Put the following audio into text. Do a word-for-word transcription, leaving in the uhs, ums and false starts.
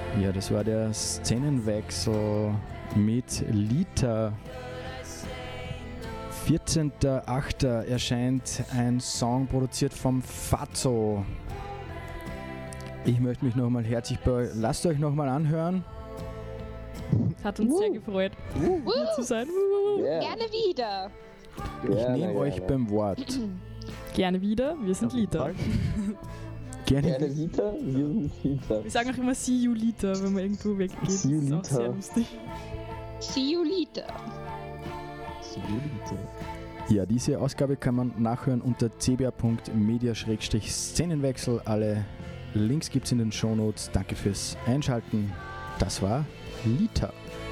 Ja, das war der Szenenwechsel mit Lita. vierzehnter achter erscheint ein Song produziert vom Fatso. Ich möchte mich nochmal herzlich bei euch, lasst euch nochmal anhören. Hat uns uh. sehr gefreut, uh. hier zu sein. Uh. Yeah. Gerne wieder. Ich ja, nehme euch ja. beim Wort. Gerne wieder, wir sind Lita. Gerne, Gerne Lita, wir sind Lita. Wir sagen auch immer See you Lita, wenn man irgendwo weggeht. See you Lita. Das ist auch sehr lustig. See you Lita. See you Lita. Ja, diese Ausgabe kann man nachhören unter c b a punkt media Schrägstrich Szenenwechsel. Alle Links gibt es in den Shownotes. Danke fürs Einschalten. Das war Lita.